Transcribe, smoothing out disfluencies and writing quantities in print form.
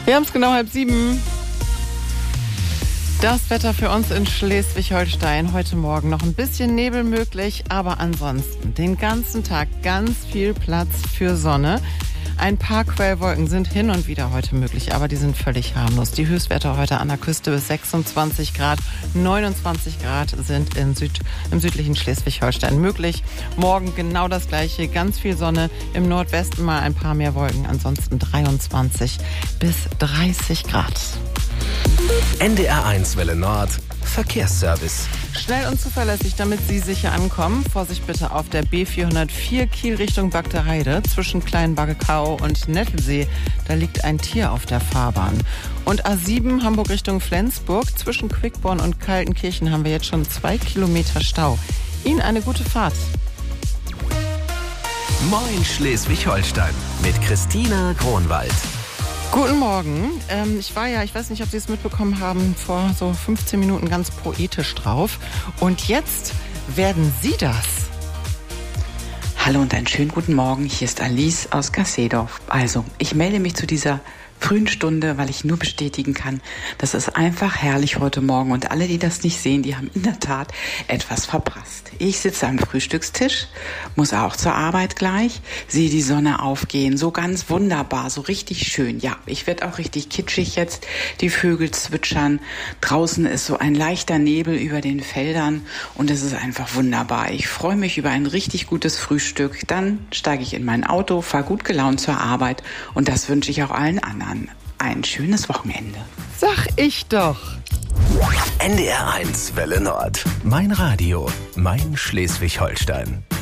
Wir haben es genau 6:30. Das Wetter für uns in Schleswig-Holstein heute Morgen noch ein bisschen Nebel möglich, aber ansonsten den ganzen Tag ganz viel Platz für Sonne. Ein paar Quellwolken sind hin und wieder heute möglich, aber die sind völlig harmlos. Die Höchstwerte heute an der Küste bis 26 Grad, 29 Grad sind im südlichen Schleswig-Holstein möglich. Morgen genau das Gleiche, ganz viel Sonne, im Nordwesten mal ein paar mehr Wolken, ansonsten 23 bis 30 Grad. NDR1 Welle Nord, Verkehrsservice. Schnell und zuverlässig, damit Sie sicher ankommen. Vorsicht bitte auf der B404 Kiel Richtung Bagdeheide zwischen Kleinbaggekau und Nettelsee. Da liegt ein Tier auf der Fahrbahn. Und A7 Hamburg Richtung Flensburg zwischen Quickborn und Kaltenkirchen haben wir jetzt schon 2 Kilometer Stau. Ihnen eine gute Fahrt. Moin Schleswig-Holstein mit Christina Kronwald. Guten Morgen. Ich weiß nicht, ob Sie es mitbekommen haben, vor so 15 Minuten ganz poetisch drauf. Und jetzt werden Sie das. Hallo und einen schönen guten Morgen. Hier ist Alice aus Gassedorf. Also, ich melde mich zu dieser frühen Stunde, weil ich nur bestätigen kann, das ist einfach herrlich heute Morgen. Und alle, die das nicht sehen, die haben in der Tat etwas verpasst. Ich sitze am Frühstückstisch, muss auch zur Arbeit gleich, sehe die Sonne aufgehen, so ganz wunderbar, so richtig schön. Ja, ich werde auch richtig kitschig jetzt, die Vögel zwitschern, draußen ist so ein leichter Nebel über den Feldern und es ist einfach wunderbar. Ich freue mich über ein richtig gutes Frühstück, dann steige ich in mein Auto, fahre gut gelaunt zur Arbeit und das wünsche ich auch allen anderen. Ein schönes Wochenende. Sag ich doch. NDR1 Welle Nord. Mein Radio, mein Schleswig-Holstein.